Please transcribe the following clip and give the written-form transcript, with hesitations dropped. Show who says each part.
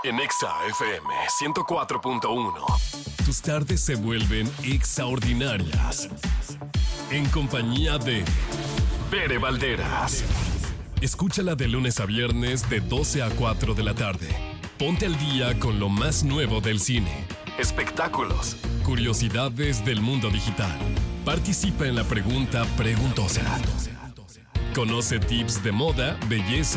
Speaker 1: En Exa FM 104.1.
Speaker 2: Tus tardes se vuelven extraordinarias. En compañía de
Speaker 1: Bere Valderas.
Speaker 2: Escúchala de lunes a viernes de 12 a 4 de la tarde. Ponte al día con lo más nuevo del cine,
Speaker 1: espectáculos,
Speaker 2: curiosidades del mundo digital. Participa en la pregunta preguntosa. Conoce tips de moda, belleza